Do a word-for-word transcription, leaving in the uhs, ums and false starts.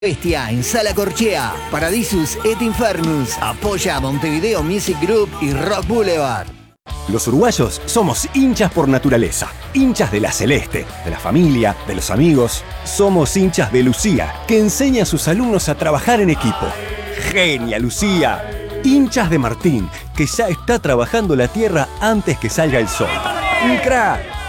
Bestia en Sala Corchea, Paradisus et Infernus, apoya a Montevideo Music Group y Rock Boulevard. Los uruguayos somos hinchas por naturaleza, hinchas de la Celeste, de la familia, de los amigos. Somos hinchas de Lucía, que enseña a sus alumnos a trabajar en equipo. ¡Genia, Lucía! Hinchas de Martín, que ya está trabajando la tierra antes que salga el sol. ¡Un crack!